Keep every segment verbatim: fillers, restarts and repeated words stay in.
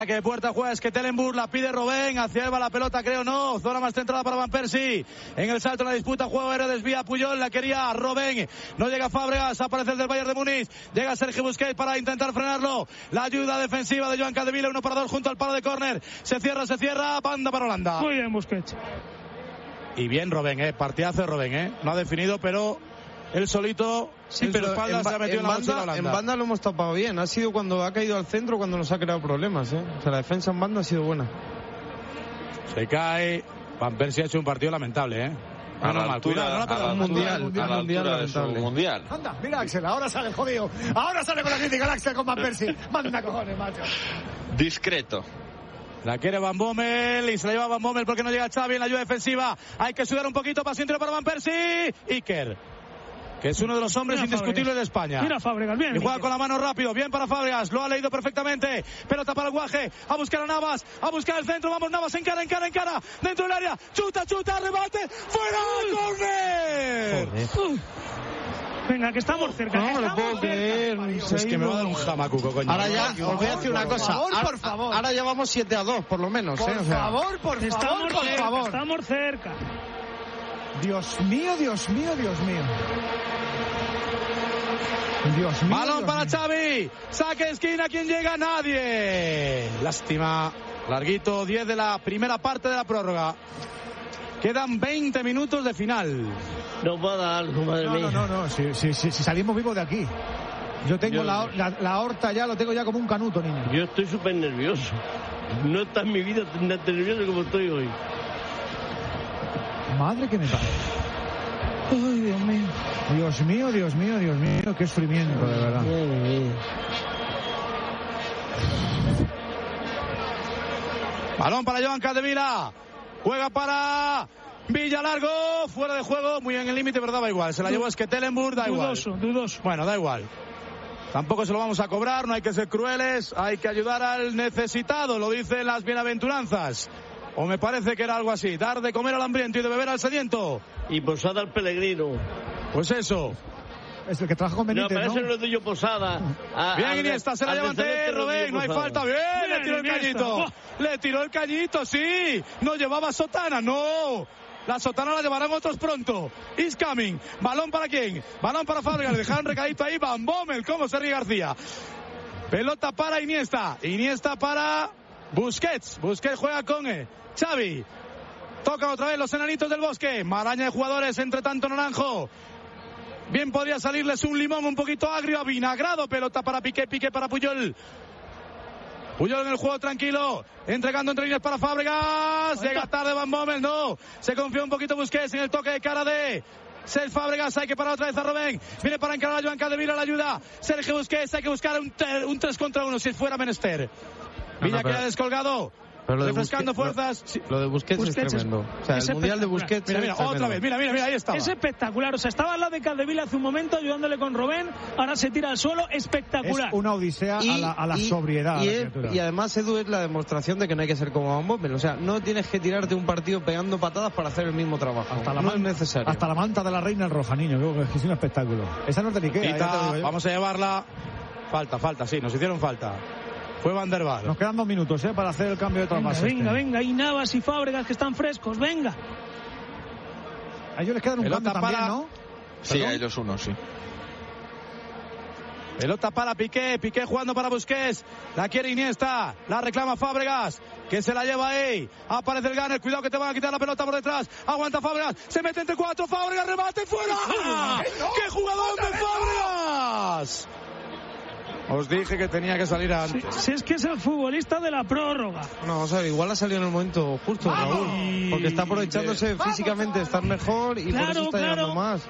Que de puerta juega Stekelenburg, la pide Robben, hacia él va la pelota, creo no, zona más centrada para Van Persie, en el salto la disputa, juego aéreo, desvía Puyol, la quería Robben, no llega Fábregas, aparece el del Bayern de Múnich, llega Sergi Busquets para intentar frenarlo, la ayuda defensiva de Joan Capdevila, uno para dos junto al palo de córner, se cierra, se cierra, banda para Holanda. Muy bien Busquets. Y bien Robben, eh, partidazo de Robben, eh, no ha definido, pero él solito, sí, en pero su espalda en, se ha metido en, en la banda, Holanda. En banda lo hemos tapado bien. Ha sido cuando ha caído al centro cuando nos ha creado problemas, ¿eh? O sea, la defensa en banda ha sido buena. Se cae. Van Persie ha hecho un partido lamentable, ¿eh? A la altura, a la mundial, mundial, a la mundial, altura de su mundial. Anda, mira Axel, ahora sale el jodido. Ahora sale con la crítica el Axel con Van Persie. Manda cojones, macho. Discreto. La quiere Van Bommel y se la lleva Van Bommel porque no llega Xavi en la ayuda defensiva. Hay que sudar un poquito, pase interior para Van Persie. Iker, que es uno de los hombres mira indiscutibles Fábregas. De España. Mira Fábregas, bien. Y juega con la mano rápido, bien para Fábregas, lo ha leído perfectamente. Pelota para el Guaje, a buscar a Navas, a buscar el centro, vamos Navas, en cara, en cara, en cara, dentro del área, chuta, chuta, rebate, fuera, córner. Venga, que estamos cerca. No, no lo puedo creer. Es que me va a dar un jamacuco, coño. Ahora ya, os voy a decir una cosa. Por favor, ahora, por favor. Ahora ya vamos siete a dos, por lo menos. Por ¿eh? O sea, favor, por favor, estamos por cerca, favor. Estamos cerca. Dios mío, Dios mío, Dios mío. Dios mío. Balón Dios para mío. Xavi. Saque esquina, ¿quién llega? Nadie. Lástima. Larguito, diez de la primera parte de la prórroga. Quedan veinte minutos de final. No va a dar algo, madre No, mía. no, no, no. Si, si, si, si salimos vivos de aquí. Yo tengo Yo- la, la, la aorta ya, lo tengo ya como un canuto, niño. Yo estoy súper nervioso. No está en mi vida tan nervioso como estoy hoy. Madre que me pare. Ay, Dios mío. Dios mío, Dios mío, Dios mío, qué sufrimiento, de verdad. Madre mía. Balón para Joan Capdevila. Juega para Villalargo. Fuera de juego. Muy en el límite, pero daba igual. Se la llevó Stekelenburg, da igual. Dudoso, dudoso. Bueno, da igual. Tampoco se lo vamos a cobrar. No hay que ser crueles. Hay que ayudar al necesitado. Lo dicen las bienaventuranzas. O me parece que era algo así. Dar de comer al hambriento y de beber al sediento. Y posada al peregrino. Pues eso. Es el que trabaja con No, Benítez, para ¿no? eso no le doy yo posada. A, Bien, a- Iniesta, se la al lleva ante descendiente no le doy Robben, no hay posada. falta. Bien, Bien, le tiró el Iniesta. cañito. Oh. Le tiró el cañito, sí. No llevaba sotana, no. La sotana la llevarán otros pronto. Is coming. ¿Balón para quién? Balón para Fábregas. Le dejaron recadito ahí. Van Bommel, como se ríe García. Pelota para Iniesta. Iniesta para Busquets. Busquets juega con eh, Xavi. Tocan otra vez los enanitos del bosque. Maraña de jugadores, entre tanto Naranjo. Bien podría salirles un limón un poquito agrio, avinagrado. Pelota para Piqué, Piqué para Puyol. Puyol en el juego tranquilo, entregando entre líneas para Fábregas. Llega tarde Van Bommel, no. Se confió un poquito Busquets en el toque de cara de Cesc Fábregas. Hay que parar otra vez a Robben. Viene para encarar a Joan Capdevila, la ayuda. Sergio Busquets, hay que buscar un, ter, un tres contra uno si fuera menester. Villa no, pero- queda descolgado. pero lo de Refrescando Busquets- fuerzas. Sí. Lo de Busquets, Busquets es tremendo. O sea, es el mundial de espectacular. Busquets Mira, mira, es tremendo. otra vez. Mira, mira, mira, ahí estaba. Es espectacular. O sea, estaba al lado de Capdevila hace un momento ayudándole con Robben. Ahora se tira al suelo. Espectacular. Es una odisea a la, a la y- sobriedad. Y, a la es- criatura. y además, Edu, es la demostración de que no hay que ser como Van Bommel. O sea, no tienes que tirarte un partido pegando patadas para hacer el mismo trabajo. hasta la no man- es necesario. Hasta la manta de la reina el roja, niño. Creo que es un espectáculo. Esa no es de Ikea, ya te Quita, digo yo. vamos a llevarla. Falta, falta, sí, nos hicieron falta. Fue Van der Vaart. Nos quedan dos minutos, ¿eh? Para hacer el cambio de Venga, trasvase. venga, venga. Y Navas y Fábregas que están frescos. Venga. A ellos les quedan un Pelota cambio también, para- ¿no? Sí, ¿Perdón? a ellos uno, sí. Pelota para Piqué, Piqué jugando para Busquets, la quiere Iniesta, la reclama Fábregas, que se la lleva ahí, aparece el Gunner, cuidado que te van a quitar la pelota por detrás, aguanta Fábregas, se mete entre cuatro, Fábregas, remate, fuera, ¡qué jugador de Fábregas! Os dije que tenía que salir antes. Si es que es el futbolista de la prórroga. No, o sea, igual ha salido en el momento justo, ¡Vamos! Raúl. Porque está aprovechándose ¡Vamos, físicamente de estar mejor y por Claro, eso está claro. llegando más.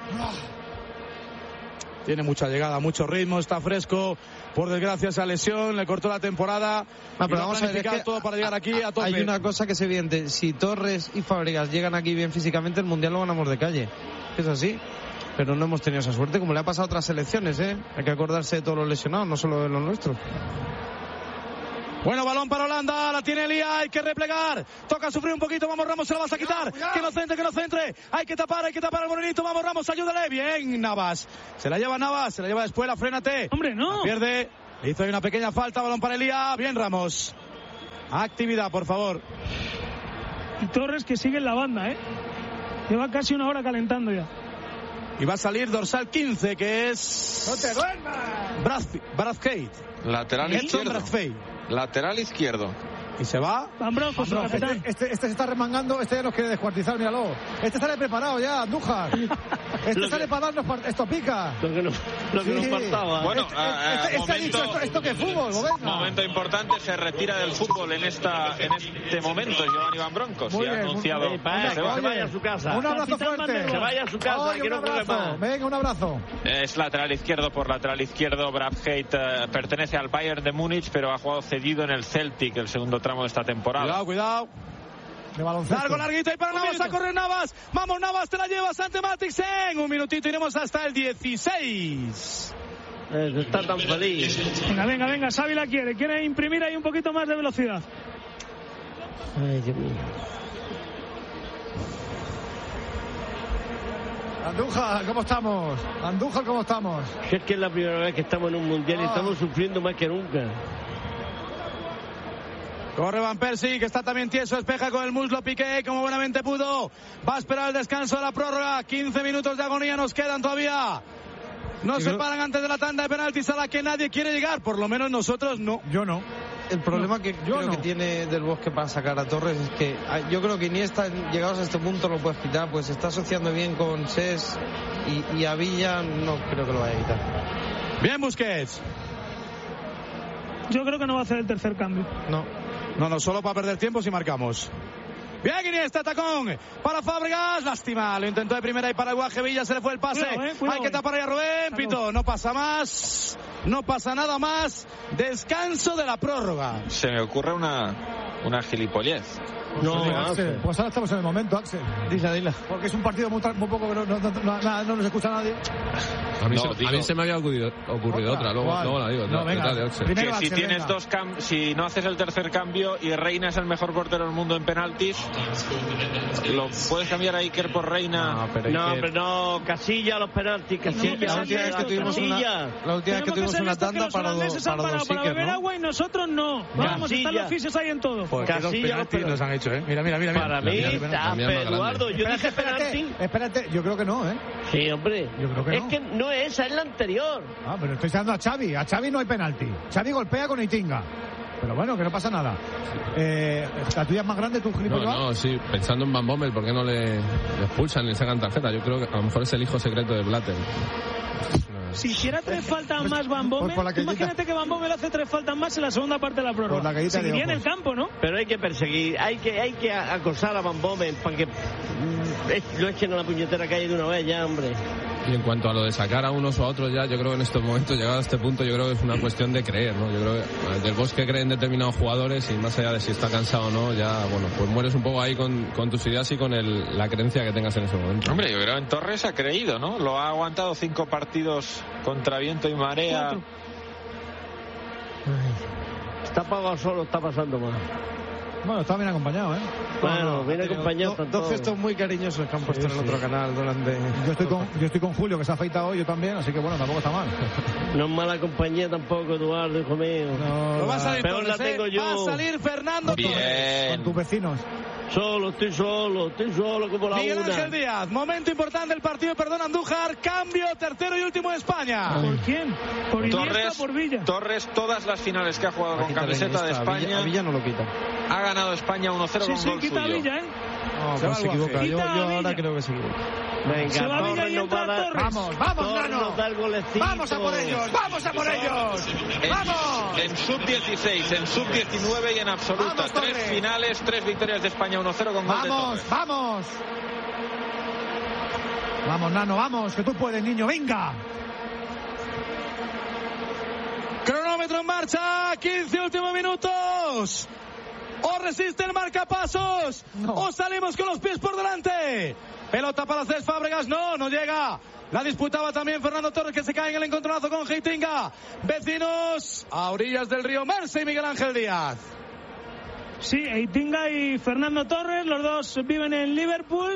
Tiene mucha llegada, mucho ritmo, está fresco, por desgracia esa lesión, le cortó la temporada. Ah, y pero lo ha vamos a ver, es planificado que todo para llegar aquí a tope. hay una cosa que es evidente. Si Torres y Fábregas llegan aquí bien físicamente, el Mundial lo ganamos de calle. Es así. Pero no hemos tenido esa suerte, como le ha pasado a otras selecciones, ¿eh? Hay que acordarse de todos los lesionados, no solo de los nuestros. Bueno, balón para Holanda, la tiene Elía, hay que replegar, toca sufrir un poquito, vamos Ramos, se la vas a quitar, que no centre, que no centre, hay que tapar, hay que tapar al morenito, vamos Ramos, ayúdale, bien Navas, se la lleva Navas, se la lleva después, la frénate, Hombre, no. la pierde, le hizo ahí una pequeña falta, balón para Elía, bien Ramos. Actividad, por favor. Y Torres que sigue en la banda, ¿eh? Lleva casi una hora calentando ya. Y va a salir dorsal quince, que es... ¡No te duermas! Brathwaite. Lateral izquierdo. Lateral izquierdo. Y se va. Van Broncos, su capitán. Este, este, este se está remangando, este ya nos quiere descuartizar, míralo. Este sale preparado ya, Andújar. Este sale para darnos, esto pica. Lo que, no, lo que Sí. nos faltaba. Bueno, Este, eh, este, este momento, ha dicho esto, esto que es fútbol, venga. momento importante, se retira del fútbol en esta en este momento Giovanni Van Bronckhorst Muy y ha bien, anunciado muy- que se va. Que vaya a su casa. Un abrazo Capitán fuerte. Van der Se vaya a su casa, Oye, que un no corre abrazo. más. Venga, un abrazo. Es lateral izquierdo. Por lateral izquierdo, Brathwaite eh, pertenece al Bayern de Múnich, pero ha jugado cedido en el Celtic el segundo tramo de esta temporada. Cuidado, cuidado. De baloncesto. Largo, larguito y para Navas, a correr Navas. Vamos, Navas, te la llevas ante Matixen. Un minutito, iremos hasta el dieciséis. Eh, está tan feliz. Venga, venga, venga, Xavi la quiere. Quiere imprimir ahí un poquito más de velocidad. Ay, Dios mío. Andújar, ¿cómo estamos? Andújar, ¿cómo estamos? Si es que es la primera vez que estamos en un mundial y Ah. estamos sufriendo más que nunca. Corre Van Persie, que está también tieso, espeja con el muslo Piqué, como buenamente pudo. Va a esperar el descanso de la prórroga. quince minutos de agonía nos quedan todavía. No Sí, se creo- paran antes de la tanda de penaltis a la que nadie quiere llegar. Por lo menos nosotros no. Yo no. El problema que yo creo no. que tiene Del Bosque para sacar a Torres es que ah, yo creo que Iniesta, llegados a este punto, lo puedes quitar, pues se está asociando bien con Ses y, y a Villa no creo que lo vaya a quitar. Bien, Busquets. Yo creo que no va a hacer el tercer cambio. No. No, no, solo para perder tiempo si marcamos. Bien, Iniesta, tacón para Fábregas, lástima, lo intentó de primera y para el Guaje Villa se le fue el pase. Cuidado, eh, cuidado, Hay que tapar ahí a Rubén, Pito, no pasa más, no pasa nada más. Descanso de la prórroga. Se me ocurre una una gilipollez. No, Sí, Axel. Axel. Pues ahora estamos en el momento, Axel. Dila, dila. Porque es un partido muy, tra- muy poco que no, no, no, no, nada, no nos escucha nadie. A mí, No, se, digo- a mí se me había ocurrido, ocurrido otra, luego, ¿Cuál? luego la digo. No, otra, venga. otra de Axel. Primero Que si Axel, tienes venga. dos cam si no haces el tercer cambio y Reina es el mejor portero del mundo en penaltis, lo puedes cambiar a Iker por Reina. No, pero hay No, que- pero no, Casilla los penaltis, Casilla. La última vez que tuvimos una, Casilla. la última vez que Tenemos tuvimos ser una listos que tanda los para, holandeses do, han para parado dos para Iker, beber ¿no? agua y nosotros no. Vamos, Casilla. están los fisios ahí en todo. Pues qué dos Casilla, penaltis pero- nos han hecho, ¿eh? Mira, mira, mira. mira. Para mí, mía- la mía es más tape, grande. Eduardo. Yo Espérate, dije espérate, penalti. espérate, yo creo que no, ¿eh? Sí, hombre. Yo creo que es no. que no es esa, es la anterior. Ah, pero estoy dando a Xavi. A Xavi no hay penalti. Xavi golpea con Itinga. Pero bueno, que no pasa nada. Eh, ¿La tuya es más grande, tu No, gilipollas? no, sí, pensando en Van Bommel, ¿por qué no le, le expulsan y le sacan tarjeta? Yo creo que a lo mejor es el hijo secreto de Blatter. Es una- Si hiciera tres faltas más Van Por- Bommel, por la que imagínate que Van Bommel hace tres faltas más en la segunda parte de la Por la prórroga. caída de Seguiría en el ojos. campo, ¿no? Pero hay que perseguir, hay que hay que acosar a Van Bommel para que mm, es- lo echen a la puñetera calle de una vez ya, hombre. Y en cuanto a lo de sacar a unos o a otros ya, yo creo que en estos momentos, llegado a este punto, yo creo que es una cuestión de creer, ¿no? Yo creo que eh, Del Bosque cree en determinados jugadores y más allá de si está cansado o no, ya, bueno, pues mueres un poco ahí con, con tus ideas y con el, la creencia que tengas en ese momento. Hombre, yo creo que en Torres ha creído, ¿no? Lo ha aguantado cinco partidos contra viento y marea. Cuatro. Está apagado solo, está pasando mal. Bueno, está bien acompañado, ¿eh? Bueno, viene Pero acompañado. do- están dos todos. gestos muy cariñosos que han puesto en el otro canal durante... Yo estoy, con, yo estoy con Julio, que se ha afeitado hoy, yo también, así que bueno, tampoco está mal. No es mala compañía tampoco, Eduardo, hijo mío. No, Lo va a salir Peor la Torres, ¿eh? tengo yo. Va a salir Fernando Torres. con Bien. tus vecinos. Solo, estoy solo, estoy solo como la Miguel una. Ángel Díaz, momento importante del partido, perdón, Andújar, cambio tercero y último de España. ¿Por quién? ¿Por Iniesta Torres, o por Villa? Torres, todas las finales que ha jugado Va a con quitar a camiseta de Iniesta, a Villa- España, A Villa no lo quita. ha ganado España uno cero Sí, con sí, gol quita a suyo. Villa, ¿eh? No, Se va pues se al equivoca. Guaje. Yo, Quita a yo ahora Villa. creo que se equivoca. Venga, Se va Villa y nos entra va a dar- Torres. Vamos, vamos, Torres Nano. nos da el golecito. Vamos a por ellos, vamos a por ellos. En, Vamos. en sub dieciséis, en sub diecinueve y en absoluta. Vamos, tres Torres. finales, tres victorias de España uno cero con gol de Vamos, Torres. vamos. Vamos, Nano, vamos, que tú puedes, niño, venga. Cronómetro en marcha, quince últimos minutos. O resiste el marcapasos, No. o salimos con los pies por delante. Pelota para Cés Fábregas, no, no llega. La disputaba también Fernando Torres, que se cae en el encontronazo con Heitinga. Vecinos a orillas del río Merce y Miguel Ángel Díaz. Sí, Eitinga y Fernando Torres, los dos viven en Liverpool.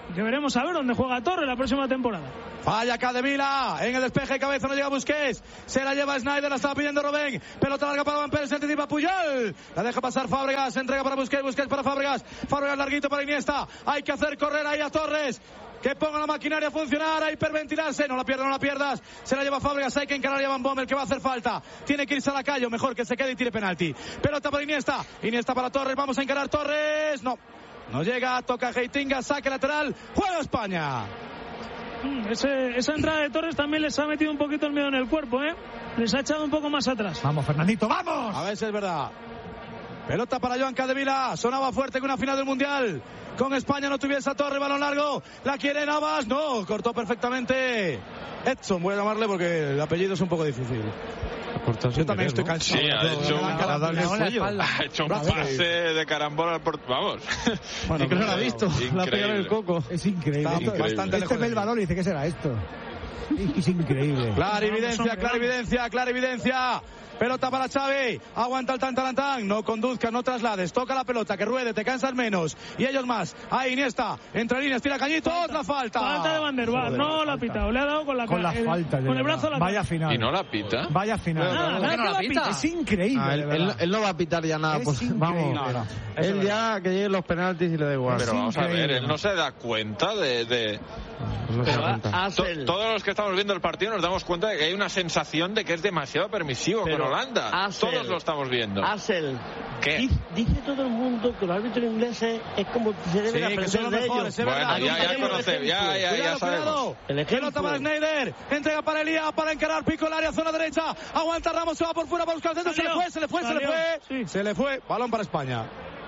Que veremos a ver dónde juega Torres la próxima temporada. Falla Capdevila, en el despeje de cabeza no llega Busquets, se la lleva Sneijder, la estaba pidiendo Robben, pelota larga para Van Persie, se anticipa Puyol, la deja pasar Fábregas, entrega para Busquets, Busquets para Fábregas, Fábregas larguito para Iniesta, hay que hacer correr ahí a Torres, que ponga la maquinaria a funcionar, a hiperventilarse, no la pierdas, no la pierdas, se la lleva Fábregas, hay que encarar a Van Bommel, que va a hacer falta, tiene que irse a la calle, o mejor que se quede y tire penalti, pelota para Iniesta, Iniesta para Torres, vamos a encarar Torres, no, no llega, toca Heitinga, saque lateral, juega España. Ese, esa entrada de Torres también les ha metido un poquito el miedo en el cuerpo, ¿eh? Les ha echado un poco más atrás. Vamos, Fernandito, vamos. A ver si es verdad. Pelota para Joan Capdevila, sonaba fuerte que una final del Mundial. Con España no tuviese a Torres, balón largo, la quiere Navas, no, cortó perfectamente Edson, voy a llamarle porque el apellido es un poco difícil. Yo también estoy cansado. Sí, ha hecho, un, ha hecho un pase de carambola al port... Vamos. Bueno, que no lo ha visto. La ha pegado en el coco. Es increíble. Está bastante este ve el balón y dice, ¿qué será esto? Es increíble. Clara evidencia, clara evidencia, clara evidencia. Pelota para Xavi, aguanta el tantarantán, no conduzcas, no traslades, toca la pelota, que ruede, te cansas menos, y ellos más, ahí Iniesta, entre líneas, tira Cañito, falta, otra falta. Falta de Van der Vaart, no la ha pitado, le ha dado con la, con la el, falta, con el brazo a la vaya final. ¿Y no la pita? Vaya final. Nada, nada, no la pita? Es increíble. Ah, él, él, él no va a pitar ya nada, es pues vamos. No, no. Él ya que lleguen los penaltis y le da igual. Pero vamos a ver, él no se da cuenta de... de... No se da cuenta. To, todos los que estamos viendo el partido nos damos cuenta de que hay una sensación de que es demasiado permisivo pero con Holanda. Asel, todos lo estamos viendo. Asel, ¿qué? Dice, dice todo el mundo que los árbitros ingleses es como se deben Sí, aprender que son los de mejores, ellos. es Bueno, verdad. ya, ya conocemos, ya, ya, ya Cuidado, sabemos. cuidado. El ejemplo. Pelota para Sneijder, entrega para Elías para encarar, pico el área, zona derecha, aguanta Ramos, se va por fuera para buscar el centro, se le fue, se le fue, se le fue, Sí. se le fue, balón para España.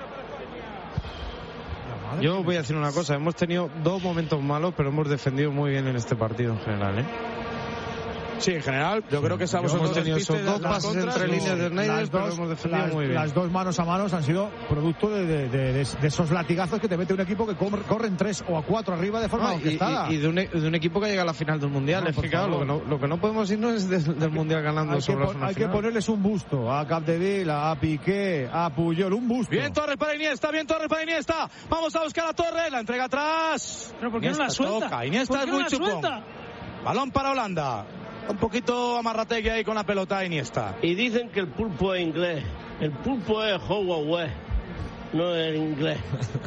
Yo voy a decir una cosa, hemos tenido dos momentos malos, pero hemos defendido muy bien en este partido en general, ¿eh? Sí, en general, yo creo que salvo Hemos esos dos tenido despistes, esos dos las pases contras, entre no. líneas de Sneijder, Las pero dos, hemos defendido las, muy bien. las dos manos a manos han sido producto de, de, de, de, de esos latigazos que te mete un equipo que corre, corren tres o a cuatro arriba de forma No, y, orquestada. y, y de, un, de un equipo que llega a la final del Mundial. No, es por que, claro, lo, que no, lo que no podemos irnos es de, del Mundial ganando hay que, sobre la pon, zona hay que final. ponerles un busto a Capdevila, a Piqué, a Puyol, un busto. Bien Torres para Iniesta, bien Torres para Iniesta. Vamos a buscar a Torres, la entrega atrás. Pero ¿por qué no la suelta? Toca. Iniesta ¿Por es qué muy no la chupón. suelta? Balón para Holanda. Un poquito amarrategui ahí con la pelota Iniesta. Y dicen que el pulpo es inglés. El pulpo es Huawei, no es inglés.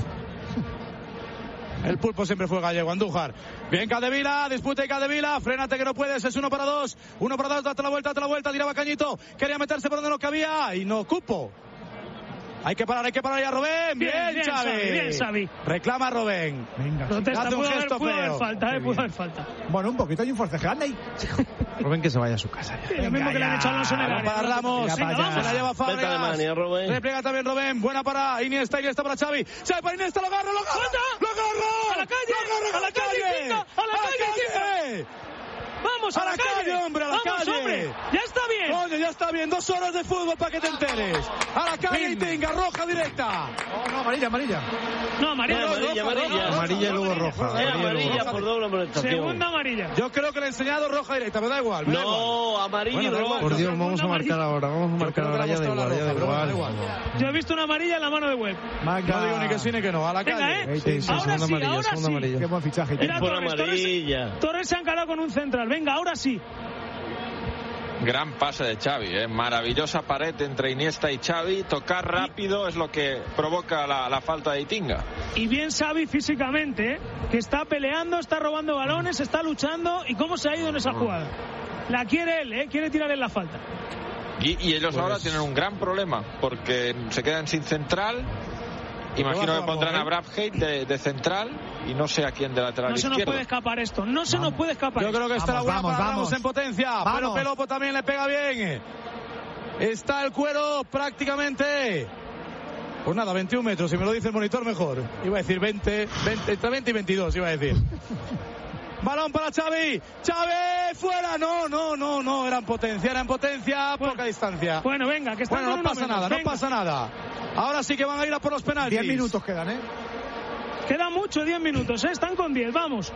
El pulpo siempre fue gallego, Andújar. Bien Capdevila, disputa y Capdevila, frénate que no puedes, es uno para dos, uno para dos, date la vuelta, date la vuelta, tiraba Cañito, quería meterse por donde no cabía y no cupo. Hay que parar, hay que parar ya a Robben, bien, Bien, bien, Xavi. Xavi, bien, Xavi. Reclama a Robben. Venga. Protesta, Hace un pudo haber, gesto pudo haber feo. falta, eh, Qué pudo bien. haber falta. Bueno, un poquito, hay un forcejeo. Anda ahí. Robben que se vaya a su casa ya. Sí, lo mismo que le han hecho a Alonso en el Balón área. para Ramos, Venga, Venga, para vamos, allá. se la lleva Vete a Fábregas. Alemania, Robben. Repliega también Robben, buena para Iniesta, Iniesta para Xavi. Xavi para Iniesta, lo agarra, lo agarra, ¡Suelta! lo agarra. ¡A la calle! Lo agarra, ¡A la calle, Tinga! ¡A la calle, ¡Vamos a, A la calle, hombre, a la ¡Vamos, calle! hombre! ¡Ya está bien! Coño, ya está bien, dos horas de fútbol para que te enteres. A la calle y Tinga, roja directa. No, no, amarilla, amarilla. No, amarilla. No, amarilla, roja, amarilla. roja, Amarilla y luego roja. Es Amarilla y luego amarilla roja. por doble amonestación. Segunda amarilla. Yo creo que le he enseñado roja directa, me da igual. Me da igual. No, amarillo Bueno, y da rojo. igual. Por Dios, Segunda vamos a marcar amarilla. ahora, vamos a Yo marcar creo que ahora, le ha ya da mostrado igual, la ya da roja, pero bueno, da igual. igual. Yo he visto una amarilla en la mano de Web. No digo ni que sí ni que no, a la Venga, calle. ¿eh? Sí, sí, Ahora segunda sí, amarilla, ahora segunda sí. amarilla. Qué buen fichaje. Mira, Por Torres, Torres, amarilla. Torres se ha encarado con un central. Venga, ahora sí. Gran pase de Xavi, ¿eh? Maravillosa pared entre Iniesta y Xavi. Tocar rápido es lo que provoca la, la falta de Itinga. Y bien Xavi físicamente, ¿eh? Que está peleando, está robando balones, está luchando. ¿Y cómo se ha ido en esa jugada? La quiere él, ¿eh? Quiere tirar en la falta. Y, y ellos Pues... ahora tienen un gran problema porque se quedan sin central. Imagino que pondrán a Bradgate de, de central y no sé a quién de lateral No se nos izquierdo. puede escapar esto. No se nos puede escapar. Yo creo que está la Vamos, buena vamos, para Ramos vamos. en potencia. Vamos. Pero Pelopo también le pega bien. Está el cuero prácticamente. Pues nada, veintiún metros. Si me lo dice el monitor, mejor. Iba a decir veinte, veinte, entre veinte y veintidós, iba a decir. Balón para Xavi. Xavi, fuera. No, no, no, no. Era en potencia, era en potencia. Bueno. Poca distancia. Bueno, venga, que están Bueno, con no uno pasa menos. nada, no Venga. pasa nada. Ahora sí que van a ir a por los penaltis. Diez minutos quedan, ¿eh? Queda mucho, diez minutos, ¿eh? Están con diez, vamos.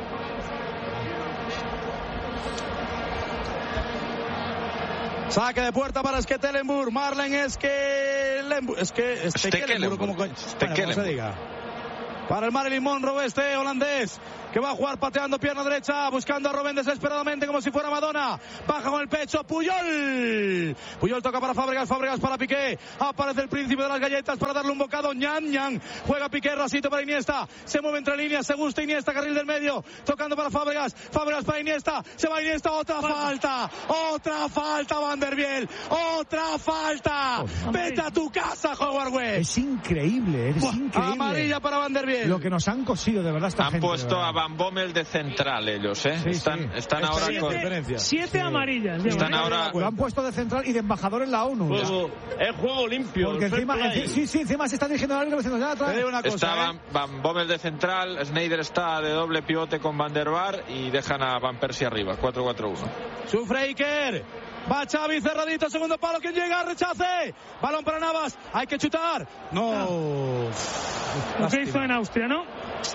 Saque de puerta para Stekelenburg. Marlen Stekelenburg. Es que Stekelenburg, como coño. Bueno, como se diga. para el Marilyn Monroe este holandés, que va a jugar pateando pierna derecha, buscando a Robben desesperadamente como si fuera Madonna. Baja con el pecho Puyol. Puyol toca para Fábregas, Fábregas para Piqué. Aparece el príncipe de las galletas para darle un bocado. Ñan, Ñan. Juega Piqué, rasito para Iniesta. Se mueve entre líneas, se gusta Iniesta, carril del medio. Tocando para Fábregas, Fábregas para Iniesta. Se va Iniesta, otra falta. Otra falta, Van der Biel. Otra falta. Oh, vete a tu casa, Howard Webb. Es increíble, es Buah, increíble. Amarilla para Van der Biel. Lo que nos han cosido, de verdad, esta Han gente, puesto a Van Bommel de central ellos, ¿eh? Sí, están sí. están ahora siete, con... Siete sí. amarillas. Están ahora... Lo han puesto de central y de embajador en la ONU. Juego, es juego limpio. Porque encima, encima, sí, sí, encima se está dirigiendo al árbitro diciendo, ya, trae una cosa, está ¿eh? Van, Van Bommel de central, Sneijder está de doble pivote con Van der Vaart y dejan a Van Persie arriba, cuatro cuatro uno. Sufre Iker. Va Xavi cerradito, segundo palo, ¿quién llega? Rechace. Balón para Navas, hay que chutar. No. Lo que hizo en Austria, ¿no?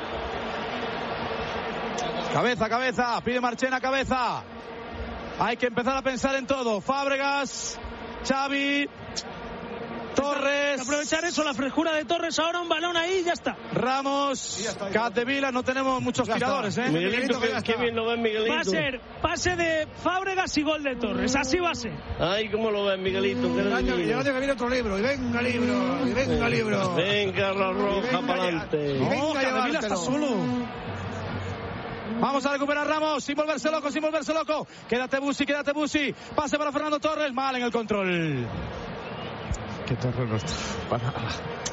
Cabeza, cabeza, pide Marchena, cabeza. Hay que empezar a pensar en todo. Fábregas, Xavi, Torres. Aprovechar eso, la frescura de Torres. Ahora un balón ahí y ya está. Ramos, Capdevila, no tenemos muchos ya tiradores, está. ¿eh? Miguelito, que, qué bien lo ves, Miguelito. Va a ser pase de Fábregas y gol de Torres. Así va a ser. Ay, cómo lo ves, Miguelito. El año, el año que viene otro libro. Y venga, libro. Y venga, libro. Venga, la roja para adelante. No, Capdevila está solo. Vamos a recuperar Ramos, sin volverse loco, sin volverse loco. Quédate Busi, quédate Busi. Pase para Fernando Torres, mal en el control. Que Torres no está para nada.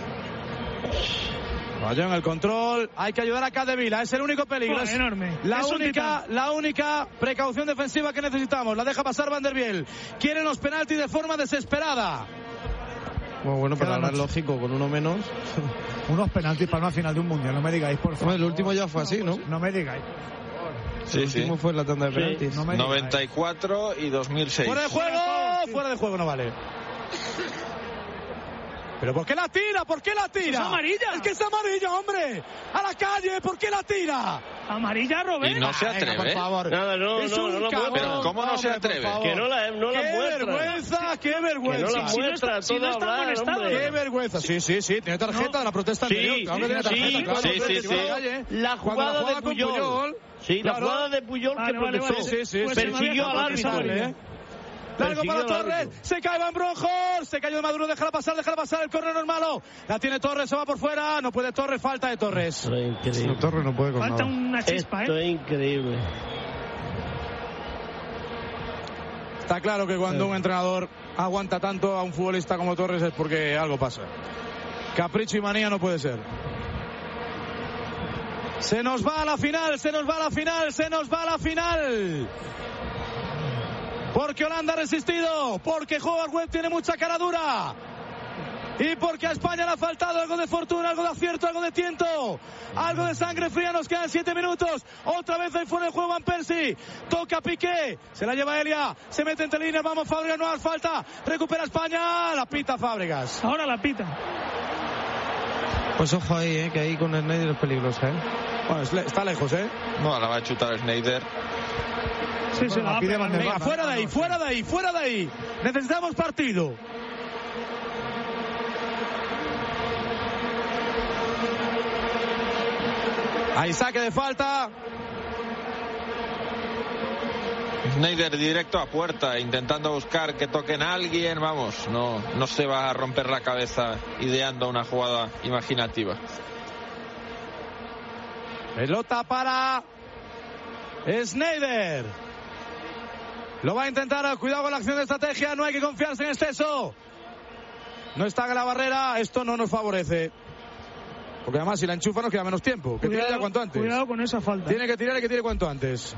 Vaya en el control, hay que ayudar a Capdevila, es el único peligro. Bueno, es enorme. La es única, la única precaución defensiva que necesitamos. La deja pasar Van der Biel. Quieren los penaltis de forma desesperada. Bueno, bueno, pero ahora es lógico, con uno menos. Unos penaltis para una final de un mundial, no me digáis, por favor. El último ya fue así, ¿no? No me digáis. Sí, el último sí. fue la tanda de penaltis. Sí, no noventa y cuatro y dos mil seis. Fuera de juego, fuera de juego no vale. ¿Pero por qué la tira? ¿Por qué la tira? Es amarilla. Es que es amarilla, hombre. A la calle, ¿por qué la tira? Amarilla, Robben. Y no se atreve, Venga, por favor. Nada, no, Es no, un no la cabrón. muestra. Pero ¿cómo no se Hombre, atreve? Que no la, no la ¡Qué muestra. vergüenza, qué Que vergüenza! no la Si no muestra, está- si no todo está hablar, molestado. hombre. ¡Qué vergüenza! Sí, sí, sí, tiene tarjeta No. de la protesta Sí, anterior. Claro que tiene sí, tarjeta, sí, claro. sí, Entonces, sí, si va a sí. la calle, La cuando jugada la juega de con Puyol. Sí, la claro. jugada de Puyol Vale, que vale, protestó. vale. Sí, sí, Pues sí. Persiguió no al había árbitro. pasado, ¿eh? Largo Persiguió para al Torres, árbitro. se cae Van Bronckhorst, se cayó de Maduro, déjala pasar, déjala pasar, el córner no es malo, la tiene Torres, se va por fuera, no puede Torres, falta de Torres. Esto es increíble. No, Torres no puede con Falta nada. una chispa, Esto ¿eh? es increíble. Está claro que cuando un entrenador aguanta tanto a un futbolista como Torres es porque algo pasa. Capricho y manía no puede ser. Se nos va a la final, se nos va a la final, se nos va a la final. Porque Holanda ha resistido, porque Howard Webb tiene mucha cara dura. Y porque a España le ha faltado algo de fortuna, algo de acierto, algo de tiento, algo de sangre fría. Nos quedan siete minutos. Otra vez ahí fuera el juego Van Persie. Toca Piqué. Se la lleva Elia. Se mete entre líneas. Vamos, Fábregas, no hace falta. Recupera España. La pita Fábregas. Ahora la pita. Pues ojo ahí, ¿eh? Que ahí con Sneijder es peligrosa, ¿eh? Bueno, es le- está lejos, ¿eh? No, la va a chutar Sneijder. Sí, se la va a pide pegar. Van der Venga, Vaart. fuera de ahí, fuera de ahí, fuera de ahí. Necesitamos partido. Ahí saque de falta. Sneijder directo a puerta, intentando buscar que toquen a alguien. Vamos, no, no se va a romper la cabeza ideando una jugada imaginativa. Pelota para Sneijder. Lo va a intentar. Cuidado con la acción de estrategia. No hay que confiarse en exceso. No está en la barrera. Esto no nos favorece. Porque además si la enchufa nos queda menos tiempo. Que tire ya cuanto antes. Cuidado con esa falta. Tiene que tirar y que tire cuanto antes.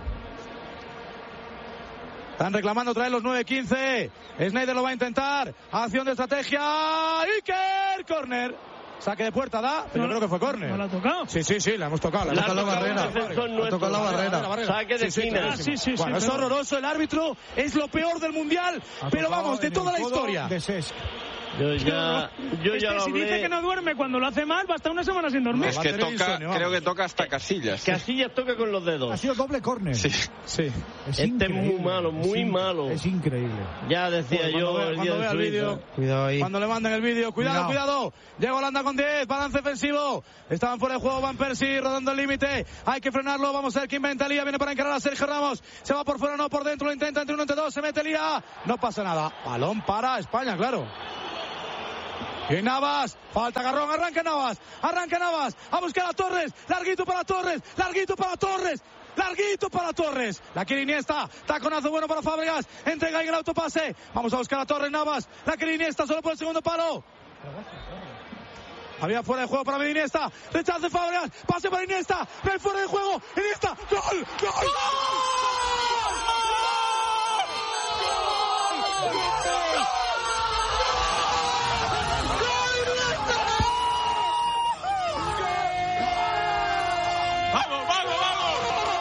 Están reclamando otra vez los nueve quince. Sneijder lo va a intentar. Acción de estrategia. Iker. Corner. Saque de puerta da. Pero No, yo creo que fue corner. ¿No la ha tocado? Sí, sí, sí. La hemos tocado. La La hemos ha tocado tocado la un defensor barrera. nuestro. tocado la barrera. La barrera. Saque de Sí, sí, esquina. claro, Ah, sí, sí, Bueno, sí, es pero- horroroso. El árbitro es lo peor del mundial. Ha Pero tocado vamos, de en toda el la codo historia. de Cesc. Yo ya, yo es ya que lo si hablé. dice que no duerme cuando lo hace mal, va a estar una semana sin dormir. Es que toca, creo que toca hasta Casillas. Casillas toca con los dedos. Ha sido doble córner. Sí. Sí. Es Este es muy increíble, malo, muy es in- malo. Es increíble. Ya decía Pues yo cuando vea- el cuando día vea de el Suiza. vídeo. Cuidado ahí. Cuando le manden el vídeo, cuidado, Cuidado. cuidado. Llega Holanda con diez, balance defensivo. Estaban fuera de juego Van Persie, rodando el límite. Hay que frenarlo, vamos a ver quién inventa Lía. Viene para encarar a Sergio Ramos. Se va por fuera, no por dentro, lo intenta entre uno, entre dos. Se mete Lía. No pasa nada. Balón para España, claro. Y Navas, falta Garrón, arranca Navas, arranca Navas, a buscar a Torres, larguito para Torres, larguito para Torres, larguito para Torres, la quiere Iniesta, taconazo bueno para Fábregas, entrega en el autopase, vamos a buscar a Torres, Navas, la quiere Iniesta solo por el segundo palo. Había fuera de juego para Iniesta, rechace Fábregas, pase para Iniesta, ven fuera de juego, Iniesta, gol, gol, gol. ¡Vamos, vamos, vamos!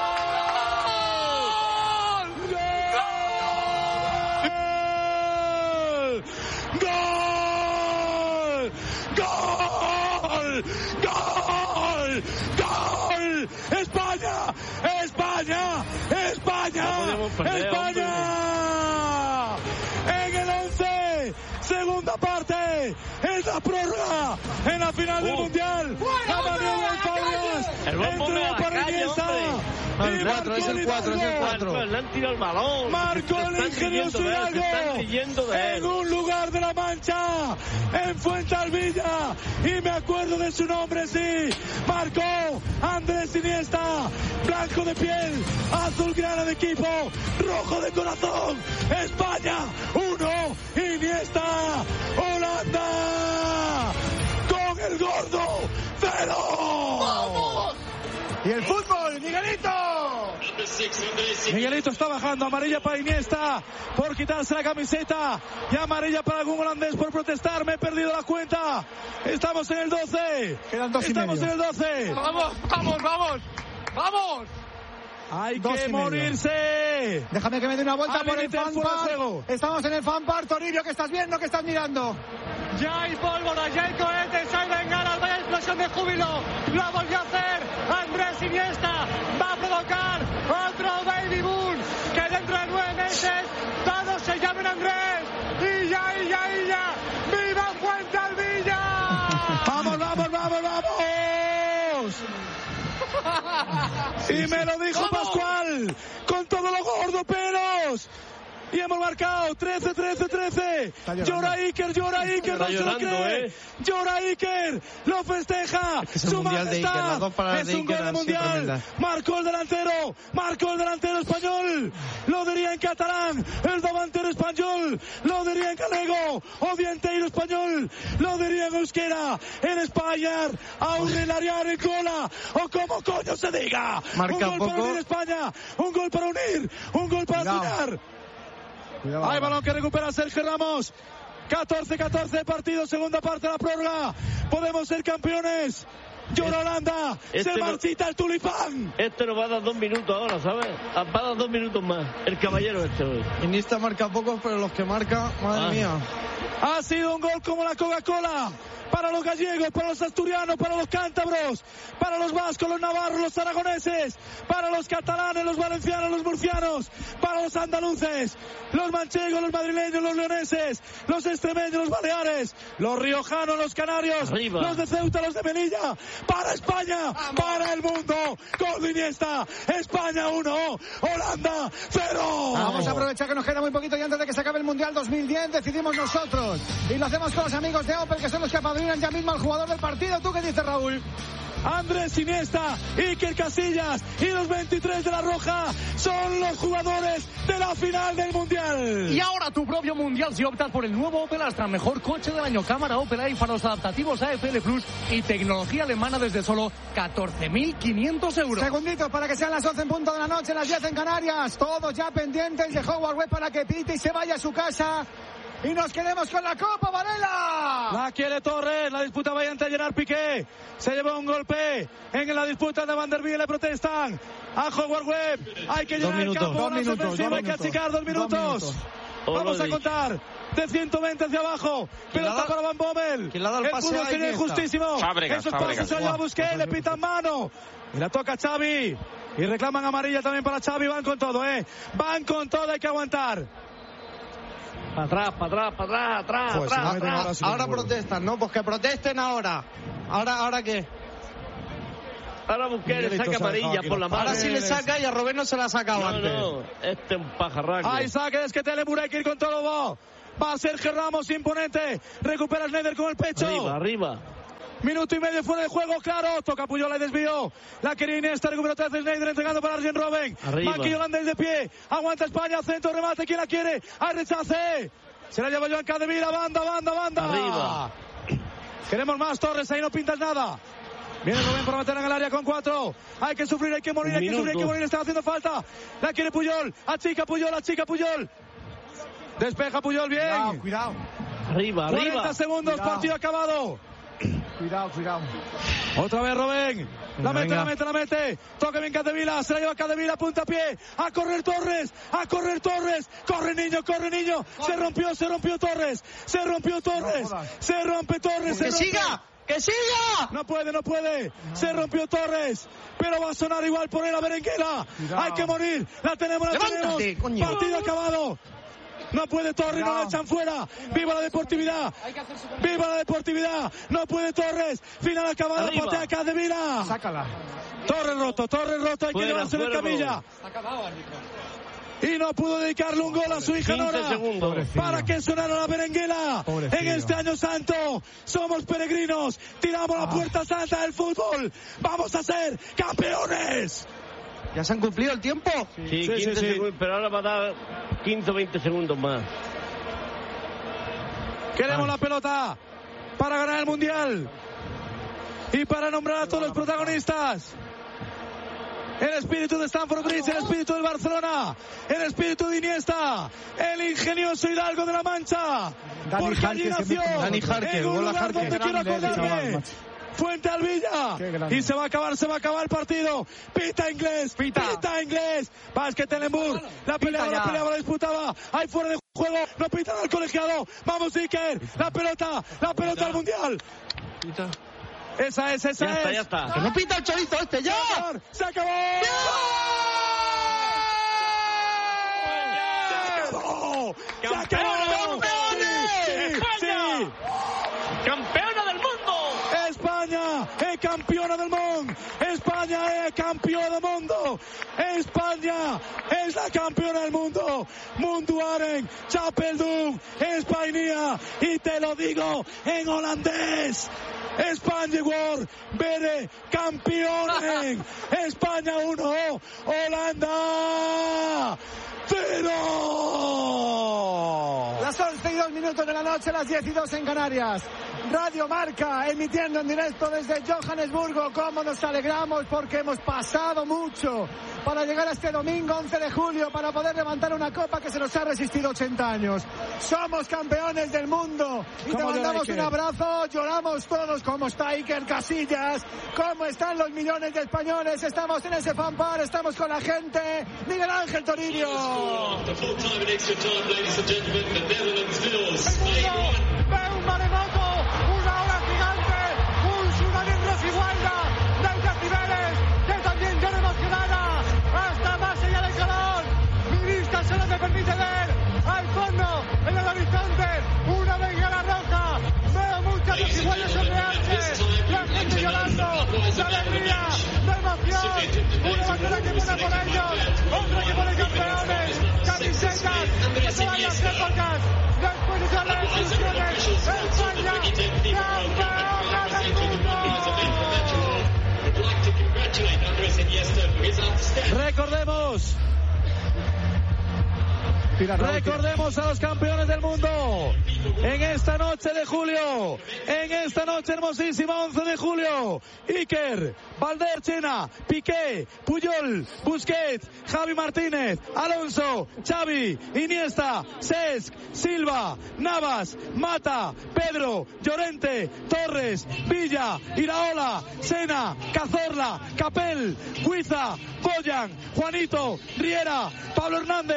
¡Gol! ¡Gol! ¡Gol! ¡Gol! ¡España! ¡España! ¡España! No podemos perder, ¡España! En el once, segunda parte, en la prórroga, en la final del Uh. Mundial. La maniobra de Fábregas. El buen bombe a la Entró para calle, Iniesta. hombre. No, Y el cuatro, es el marcó cuatro, es el Hidalgo. cuatro. Marcó, le han tirado el balón. Marcó Se el están ingenioso riendo de él, se están Hidalgo riendo de en él. un lugar de la Mancha, en Fuensalvilla, y me acuerdo de su nombre, sí, marcó Andrés Iniesta, blanco de piel, azulgrana de equipo, rojo de corazón, España uno, Iniesta, Holanda, con el gordo, cero. Y el fútbol, Miguelito. Miguelito está bajando, amarilla para Iniesta por quitarse la camiseta y amarilla para algún holandés por protestar. Me he perdido la cuenta. Estamos en el doce. Quedan dos y Estamos medio. en el doce. Vamos, vamos, vamos, vamos. Hay Dos que y medio. morirse. Déjame que me dé una vuelta por el Habilita el fuera de fanpar. juego. Estamos en el fanpar, Toribio, ¿qué estás viendo? ¿Qué estás mirando? Ya hay pólvora, ya hay cohetes, hay bengalas, vaya explosión de júbilo. Lo volvió a hacer Andrés Iniesta. Va a provocar otro baby boom. Que dentro de nueve meses todos se llamen Andrés. Y ya, y ya, y ya. ¡Viva Fuensalvilla! Vamos, vamos, vamos, vamos. Y me lo dijo Pascual con todos los gordopelos. Y hemos marcado trece, trece, trece. llorando. Llora Iker, llora Iker, no Está se lo llorando, cree. ¿eh? Llora Iker, lo festeja. Es que es el Su mundial de majestad. Iker, las dos palabras es de un Iker gol de han sido mundial. tremendas. Marcó el delantero, marcó el delantero español. Lo diría en catalán, el delantero español. Lo diría en galego, o dienteiro español. Lo diría en euskera, en España, aurrelariar en cola, o como coño se diga. Marca un gol poco. para unir España, un gol para unir, un gol para Cuidado. tirar. Cuidado, Hay ahora. balón que recupera Sergio Ramos. catorce catorce partido, segunda parte de la prórroga. Podemos ser campeones. Llora Holanda. este Se no- marchita el tulipán. Este nos va a dar dos minutos ahora, ¿sabes? Va a dar dos minutos más. El caballero este hoy. Iniesta marca pocos, pero los que marca, madre Ah. mía. Ha sido un gol como la Coca-Cola. Para los gallegos, para los asturianos, para los cántabros, para los vascos, los navarros, los aragoneses, para los catalanes, los valencianos, los murcianos, para los andaluces, los manchegos, los madrileños, los leoneses, los extremeños, los baleares, los riojanos, los canarios, Arriba. los de Ceuta, los de Melilla, para España, para el mundo, gol de Iniesta, España uno, Holanda cero. Vamos a aprovechar que nos queda muy poquito y antes de que se acabe el Mundial dos mil diez decidimos nosotros. Y lo hacemos con los amigos de Opel, que son los que apadrinan ya mismo al jugador del partido. ¿Tú qué dices, Raúl? Andrés Iniesta, Iker Casillas y los veintitrés de la Roja son los jugadores de la final del Mundial. Y ahora tu propio mundial si optas por el nuevo Opel Astra, mejor coche del año, cámara Opel A y faros adaptativos A F L Plus y tecnología alemana desde solo catorce mil quinientos euros. Segunditos para que sean las once en punto de la noche, las diez en Canarias. Todos ya pendientes de Howard Webb para que pite y se vaya a su casa. Y nos quedemos con la Copa, Varela. La quiere Torres, la disputa va ante Gerard Piqué. Se lleva un golpe en la disputa de Van der Biel, le protestan a Howard Webb. Hay que Dos llegar al minutos. campo, Dos balance minutos, ofensivo, dos hay que minutos. achicar dos Dos minutos. minutos. Vamos a contar de ciento veinte hacia abajo. Pelota para Van Bommel. ¿Quién le ha dado el pase? El fútbol tiene justísimo. Fábregas, Esos pases se lo lleva Busquets, le pitan mano. Y la toca Xavi. Y reclaman amarilla también para Xavi. Van con todo, ¿eh? Van con todo, hay que aguantar. Para atrás, para atrás, para atrás, atrás, Pues atrás, si no atrás. ahora sí Ahora me muero. protestan, ¿no? Pues que protesten ahora. ¿Ahora, ahora qué? Ahora Busquets le saca amarilla por la mano. Ahora sí le saca y a Robben no se la ha sacado No, antes. no, este es un pajarraco. Hay saque de Esquetel, hay que ir con todo. Va, va a Sergio Ramos, imponente. Recupera Schneider con el pecho. Arriba, arriba. Minuto y medio fuera de juego, claro. Toca Puyol, y desvió. La quería Iniesta, recuperó otra vez Schneider, entregando para Arjen Robben. Arriba. Banquillo holandés de pie. Aguanta España, centro, remate. ¿Quién la quiere? Hay rechace. Se la lleva Joan Capdevila, banda, banda, banda. Arriba. Queremos más, Torres, ahí no pintas nada. Viene Robben para meter en el área con cuatro. Hay que sufrir, hay que morir, hay que sufrir, hay que morir. Está haciendo falta. La quiere Puyol. Achica Puyol, achica Puyol. Despeja Puyol, bien. Cuidado, cuidado. Arriba, arriba. cuarenta segundos, Cuidado. partido acabado. Cuidado, cuidado. Otra vez Robben. La mete, Venga. la mete, la mete. Toca bien Capdevila. Se la lleva Capdevila, punta a pie. A correr Torres. A correr Torres. Corre niño, corre niño. Se rompió, se rompió Torres. Se rompió Torres. Se rompe Torres. Se ¡Que rompe. siga! ¡Que siga! No puede, no puede. Se rompió Torres. Pero va a sonar igual por él a Berenguela. Cuidado. Hay que morir. La tenemos, la Levántate, tenemos. coño. Partido acabado. No puede Torres, no la echan fuera. ¡Viva la deportividad! ¡Viva la deportividad! No puede Torres. Final acabado. Arriba. Patea Capdevila. Sácala. Torres roto, Torres roto. Hay Fuera, que llevárselo en fuera, camilla. Y no pudo dedicarle un gol a su hija quince Nora segundos. para que sonara la berenguela. Pobrecillo. En este año santo somos peregrinos, tiramos la puerta santa del fútbol, vamos a ser campeones. ¿Ya se han cumplido el tiempo? Sí, Sí, quince sí, sí. segundos, pero ahora va a dar quince o veinte segundos más. Queremos la pelota para ganar el mundial y para nombrar a todos los protagonistas. El espíritu de Stamford Bridge, el espíritu del Barcelona, el espíritu de Iniesta, el ingenioso Hidalgo de la Mancha. Dani Porque allí Jarque se nació, mete con Dani Jarque, en un gol a lugar Jarque. donde quiero Grande ese chaval, acordarme. macho. Fuente Alvilla. Qué grande. Y se va a acabar, se va a acabar el partido. Pita inglés, Pita. pita inglés. Basket Telenburg. La peleaba, ya. la peleaba, la disputaba. Ahí fuera de juego, no pitan al colegiado. Vamos Iker, la pelota, la pelota al mundial. Esa es, esa Ya es. está, ya está. ¡Que no pinta el chorizo este ya! ¡Se acabó! ¡Se acabó! ¡Se acabó! ¡Sí! ¡Sí! ¡Campeona del mundo! España es campeona del mundo. España es campeona del mundo. España es la campeona del mundo. Munduaren, Chapeldum, España. Y te lo digo en holandés. España World, Bere, campeonen. España uno, Holanda cero. Las once y dos minutos de la noche, las diez y dos en Canarias. Radio Marca, emitiendo en directo desde Johannesburgo. Cómo nos alegramos porque hemos pasado mucho para llegar a este domingo once de julio, para poder levantar una copa que se nos ha resistido ochenta años. Somos campeones del mundo y te ¿Cómo llora mandamos Iker? un abrazo. Lloramos todos. ¿Cómo está Iker Casillas? ¿Cómo están los millones de españoles? Estamos en ese fanfare, estamos con la gente. Miguel Ángel Toribio. After full time and extra time, ladies and gentlemen, the Netherlands fills. Ve un maremoto, una ola gigante, un tsunami en Rosigualda, de decibeles, que también llena emocionada, hasta más allá del calor. Mi vista solo me permite ver al fondo, en el horizonte, una bengala roja. Veo muchas desiguales sonrearse, la gente llorando, de alegría, de emoción. Una bandera que pone por ellos, otra que pone campeones, camisetas de todas las épocas. Después de todas las instituciones, España, campeona del mundo. Would like to congratulate Andres Iniesta for his outstanding. Recordemos, recordemos a los campeones del mundo en esta noche de julio, en esta noche hermosísima, once de julio. Iker, Valder, Chena, Piqué, Puyol, Busquets, Javi Martínez, Alonso, Xavi, Iniesta, Cesc, Silva, Navas, Mata, Pedro, Llorente, Torres, Villa, Iraola, Sena, Cazorla, Capel, Huiza, Boyan, Juanito, Riera, Pablo Hernández,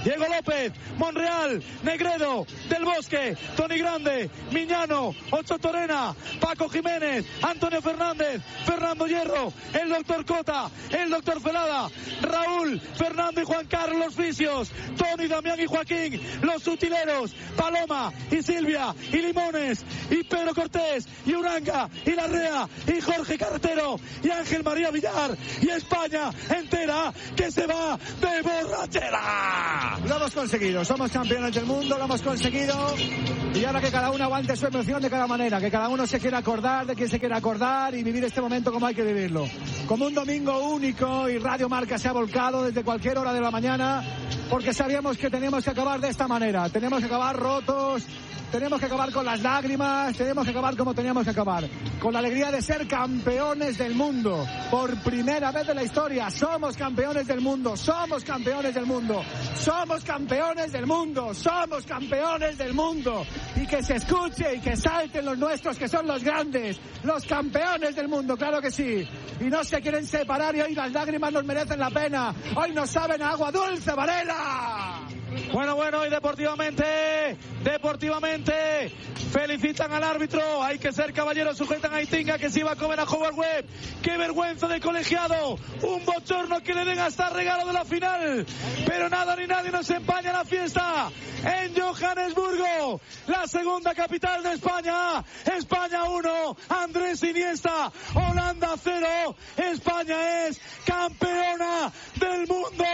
Diego López, Monreal, Negredo, Del Bosque, Tony Grande, Miñano, Ocho Torena, Paco Jiménez, Antonio Fernández, Fernando Hierro, el doctor Cota, el doctor Felada, Raúl, Fernando y Juan Carlos los fisios, Tony, Damián y Joaquín, los utileros, Paloma y Silvia y Limones y Pedro Cortés y Uranga y Larrea y Jorge Carretero y Ángel María Villar y España entera que se va de borrachera. Lo hemos conseguido, somos campeones del mundo, lo hemos conseguido y ahora que cada uno aguante su emoción de cada manera, que cada uno se quiera acordar de quien se quiera acordar y vivir este momento como hay que vivirlo. Como un domingo único y Radio Marca se ha volcado desde cualquier hora de la mañana porque sabíamos que teníamos que acabar de esta manera, tenemos que acabar rotos, tenemos que acabar con las lágrimas, tenemos que acabar como teníamos que acabar, con la alegría de ser campeones del mundo, por primera vez en la historia, somos campeones del mundo, somos campeones del mundo, somos campeones del mundo, somos campeones del mundo, y que se escuche y que salten los nuestros que son los grandes, los campeones del mundo, claro que sí, y no se quieren separar y hoy las lágrimas nos merecen la pena, hoy nos saben a agua dulce, Varela. Bueno, bueno, y deportivamente, deportivamente, felicitan al árbitro, hay que ser caballeros, sujetan a Itinga que se iba a comer a Howard Webb, qué vergüenza de colegiado, un bochorno que le den hasta regalo de la final, pero nada ni nadie nos empaña la fiesta en Johannesburgo, la segunda capital de España, España uno, Andrés Iniesta, Holanda cero, España es campeona del mundo.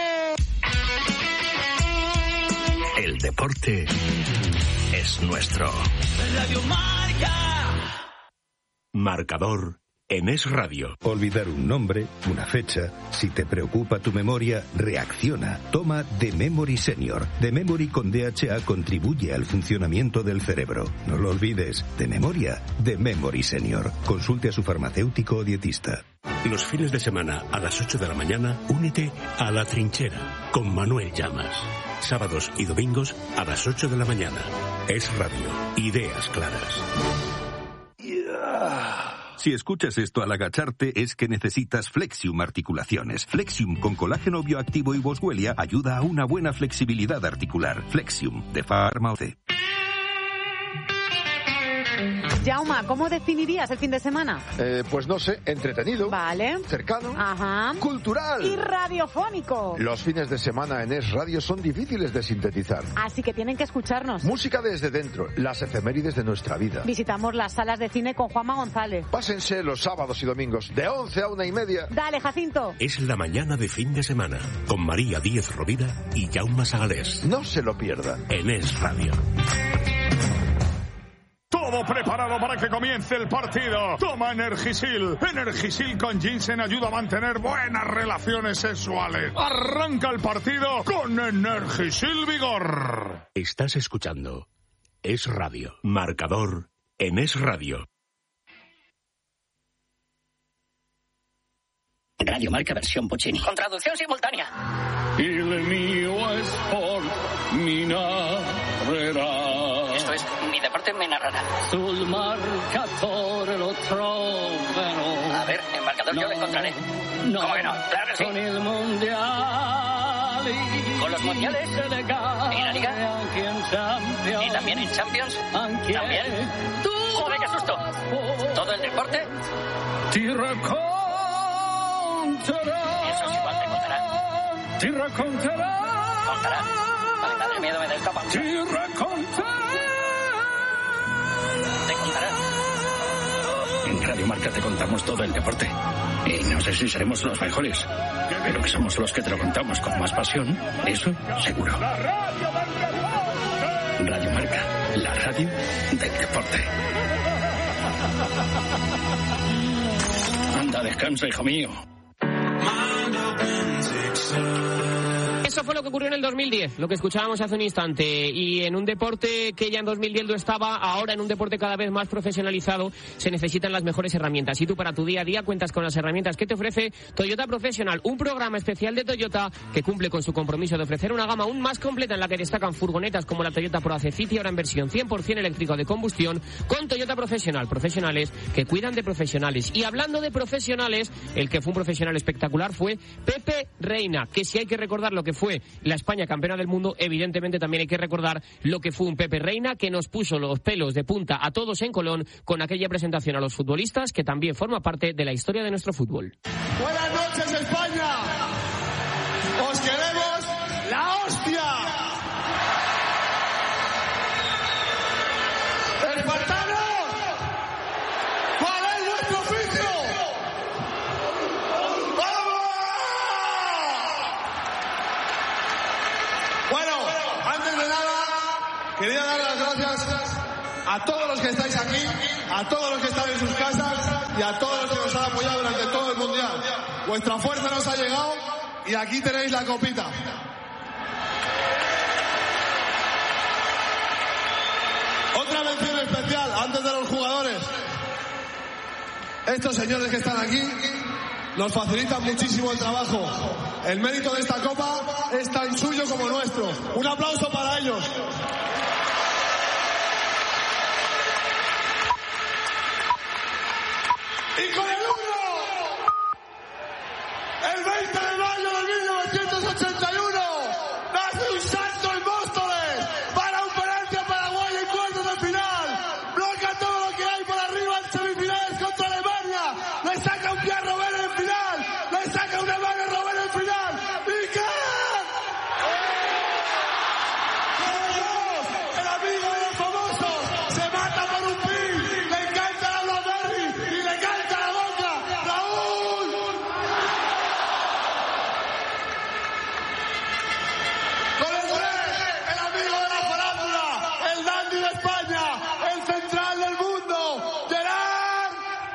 El deporte es nuestro. Radio Marca. Marcador en Es Radio. Olvidar un nombre, una fecha. Si te preocupa tu memoria, reacciona. Toma The Memory Senior. The Memory con D H A contribuye al funcionamiento del cerebro. No lo olvides. De memoria, The Memory Senior. Consulte a su farmacéutico o dietista. Los fines de semana a las ocho de la mañana, únete a La Trinchera con Manuel Llamas. Sábados y domingos a las ocho de la mañana. Es Radio. Ideas claras. Si escuchas esto al agacharte es que necesitas Flexium Articulaciones. Flexium con colágeno bioactivo y boswellia ayuda a una buena flexibilidad articular. Flexium de Pharma O C. Jauma, ¿cómo definirías el fin de semana? Eh, pues no sé, entretenido. Vale. Cercano. Ajá. Cultural. Y radiofónico. Los fines de semana en Es Radio son difíciles de sintetizar. Así que tienen que escucharnos. Música desde dentro, las efemérides de nuestra vida. Visitamos las salas de cine con Juanma González. Pásense los sábados y domingos, de once a una y media. Dale, Jacinto. Es la mañana de fin de semana, con María Díez Rovira y Jaume Sagalés. No se lo pierda. En Es Radio. Todo preparado para que comience el partido. Toma Energisil. Energisil con ginseng ayuda a mantener buenas relaciones sexuales. Arranca el partido con Energisil Vigor. Estás escuchando Es Radio. Marcador en Es Radio. Radio Marca versión Puccini. Con traducción simultánea. Il mio sport mi narrerà. Esto es, mi deporte me narrará. Sul marcatore lo troverò. A ver, en marcador no, yo lo encontraré. No, ¿cómo que no? Claro que sí. Con el mundial. Con los mundiales. Y la liga. Y también en Champions. También. Joder, qué susto. Todo el deporte. Ti racconterò. Eso es igual, te contará. Ti racconterò. Contará. Vale, dale miedo, me da esta pausa. Ti racconterò. Te contará. En Radio Marca te contamos todo el deporte. Y no sé si seremos los mejores, pero que somos los que te lo contamos con más pasión, eso seguro. Radio Marca, la radio del deporte. Anda, descansa, hijo mío. Eso fue lo que ocurrió en el dos mil diez, lo que escuchábamos hace un instante. Y en un deporte que ya en dos mil diez lo estaba, ahora en un deporte cada vez más profesionalizado, se necesitan las mejores herramientas. Y tú para tu día a día cuentas con las herramientas que te ofrece Toyota Professional, un programa especial de Toyota que cumple con su compromiso de ofrecer una gama aún más completa en la que destacan furgonetas como la Toyota Proace City, ahora en versión cien por ciento eléctrico de combustión, con Toyota Professional, profesionales que cuidan de profesionales. Y hablando de profesionales, el que fue un profesional espectacular fue Pepe Reina, que si hay que recordar lo que fue fue la España campeona del mundo, evidentemente también hay que recordar lo que fue un Pepe Reina, que nos puso los pelos de punta a todos en Colón con aquella presentación a los futbolistas, que también forma parte de la historia de nuestro fútbol. Buenas noches, España. Os queremos la hostia. ¡Espartanos! ¿Cuál es vuestro oficio? ¡Vamos! Bueno, antes de nada, quería dar las gracias a todos los que estáis aquí, a todos los que están en sus casas y a todos los que nos han apoyado durante todo el Mundial. Vuestra fuerza nos ha llegado y aquí tenéis la copita. Otra mención especial antes de los jugadores. Estos señores que están aquí nos facilitan muchísimo el trabajo. El mérito de esta copa es tan suyo como nuestro. Un aplauso para ellos. Y con el uno, el veinte de mayo de mil novecientos ochenta y uno, nace un salto en Móstoles para un penalti a Paraguay en cuartos de final. Bloquea todo lo que hay por arriba en semifinales contra Alemania. Le saca un pie a Robben en final. Le saca una mano a Robben en final. ¿Y qué? El amigo de los famosos se mata por un pin. Le encanta la Blackberry y le canta la boca. ¡Raúl! Con el tres, el amigo de la farándula, el dandy de España, el central del mundo, Gerard.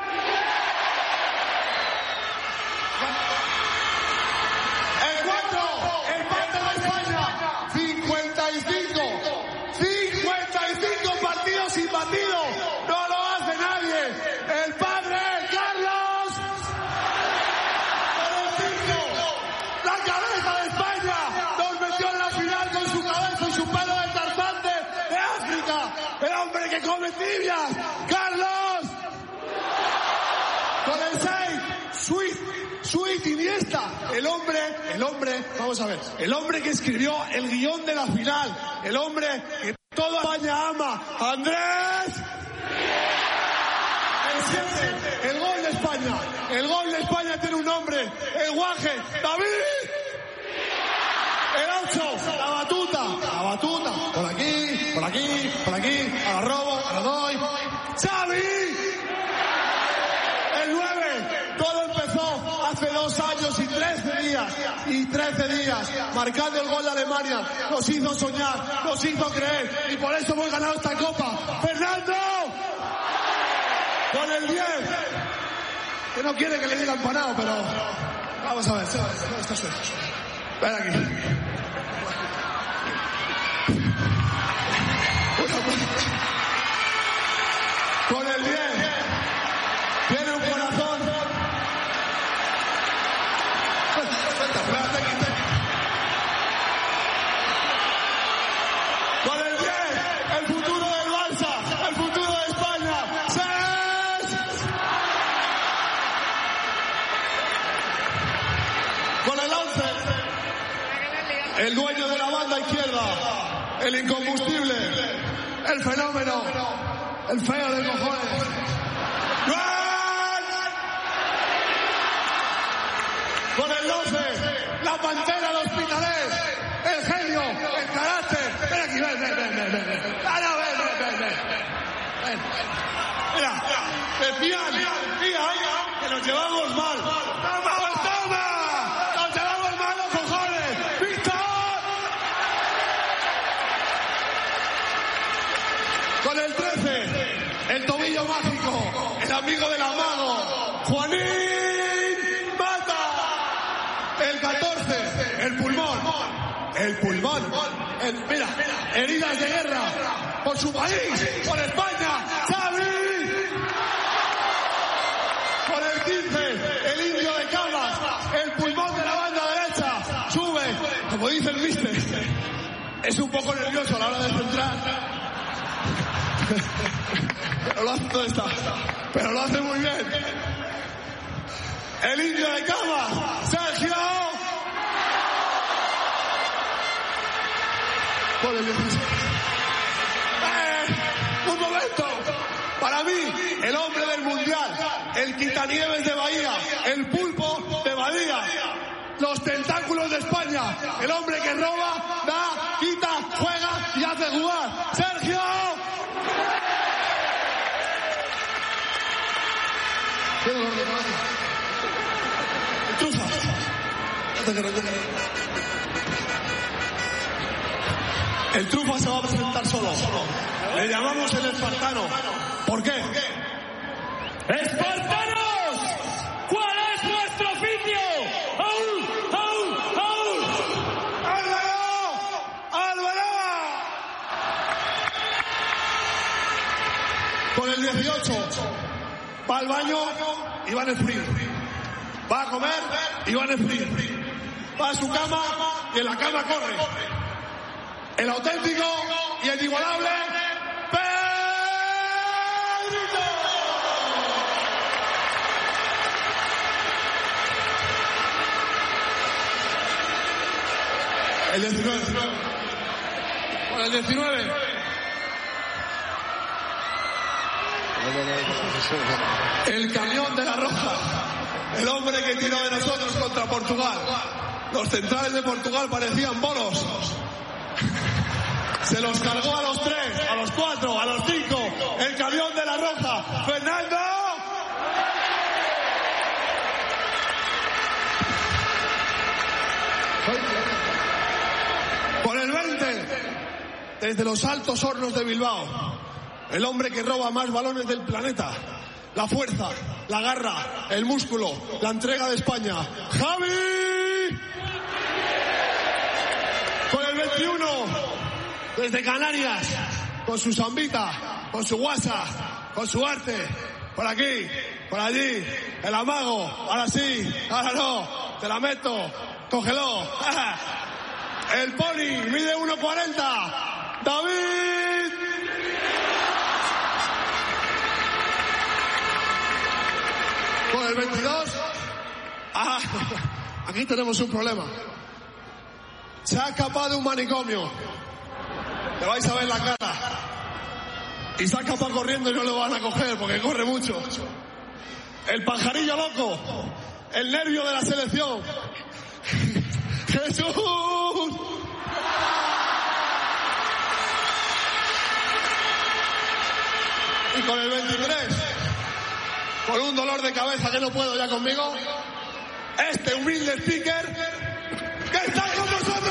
El cuatro, el padre de España, cincuenta y cinco, cincuenta y cinco partidos sin batido, no lo hace nadie. El padre, Carlos. Con el cinco, la cabeza de España, nos metió en la final con su cabeza y su pelo de Tarzán de, de África. El hombre que come tibias, Carlos. Con el seis, Sweet, Sweet Iniesta, el hombre, el hombre, vamos a ver, el hombre que escribió el guión de la final, el hombre que toda España ama, Andrés. El siete, el gol de España, el gol de España tiene un nombre, el guaje, David. El ocho, la batuta, la batuta, por aquí, por aquí, por aquí, a la robo, a la doy, Xavi. El nueve, todo empezó hace dos años y trece días, y trece días, marcando el gol de Alemania, nos hizo soñar, nos hizo creer, y por eso hemos ganado esta copa. ¡Fernando! Con el diez, que no quiere que le diga empanado, pero vamos a ver, ¿dónde está usted? Ven aquí. Con el diez, tiene un corazón. Con el diez, el futuro del Barça, el futuro de España. ¡Seis! Con el once, el dueño de la banda izquierda, el incombustible, el fenómeno, el feo de cojones. Con el doce, la pantera de Hospitalet, el genio, el carácter. Ven aquí, ven, ven, ven, ven, ven. Ahora, ven, ven, ven, ven. Ven. Mira, decían, decían que nos llevamos mal. ¡Toma, toma! ¡Nos llevamos mal los cojones! ¡Víctor! Con el trece, el tobillo mágico, el amigo del amago, Juanín Mata. El catorce, el pulmón, el pulmón, el, mira, heridas de guerra, por su país, por España, Xavi. Con el quince, el indio de Cabas, el pulmón de la banda derecha, sube, como dice el mister, es un poco nervioso a la hora de centrar. Pero lo hace, ¿dónde está? Pero lo hace muy bien. El indio de Cava, Sergio. Con el dieciséis. ¡Eh! ¡Un momento! Para mí, el hombre del mundial, el quitanieves de Bahía, el pulpo de Badía, los tentáculos de España, el hombre que roba, da, quita, juega y hace jugar. ¡Sergio! ¡Qué dolor de cabeza! ¡El trufa! El trufa se va a presentar solo. Le llamamos el espartano. ¿Por qué? ¡Espartanos! ¿Cuál es nuestro oficio? ¡Aún! ¡Aún! ¡Aún! ¡Álvaro! ¡Álvaro! Con el dieciocho va al baño y va en el frío. Va a comer y va en el frío. Va a su cama y en la cama corre. El auténtico y el inigualable Pedrito. El diecinueve. Con el diecinueve. El camión de la Roja. El hombre que tiró de nosotros contra Portugal. Los centrales de Portugal parecían bolos. Se los cargó a los tres, a los cuatro, a los cinco. El camión de la Roja. ¡Fernando! Por el veinte, desde los altos hornos de Bilbao, el hombre que roba más balones del planeta. La fuerza, la garra, el músculo, la entrega de España. ¡Javi! Con el veintiuno, desde Canarias, con su zambita, con su guasa, con su arte, por aquí, por allí, el amago, ahora sí, ahora no, te la meto, cógelo. El pony mide uno cuarenta, David. Con el veintidós, ah, aquí tenemos un problema. Se ha escapado de un manicomio. Le vais a ver la cara. Y se ha escapado corriendo y no lo van a coger porque corre mucho. El pajarillo loco. El nervio de la selección. ¡Jesús! Y con el veintitrés, con un dolor de cabeza que no puedo ya conmigo, este humilde speaker que está con nosotros.